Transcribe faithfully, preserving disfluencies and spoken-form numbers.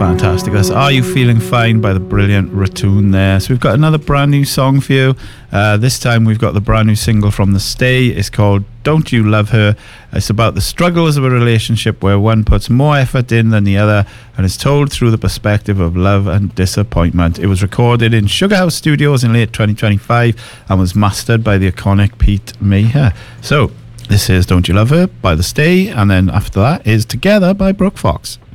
fantastic. That's Are You Feeling Fine by the brilliant Ratoon there. So we've got another brand new song for you. Uh, this time we've got the brand new single from The Stay. It's called Don't You Love Her. It's about the struggles of a relationship where one puts more effort in than the other, and is told through the perspective of love and disappointment. It was recorded in Sugar House Studios in late twenty twenty-five and was mastered by the iconic Pete Maher. So this is Don't You Love Her by The Stay, and then after that is Together by Brooke Fox.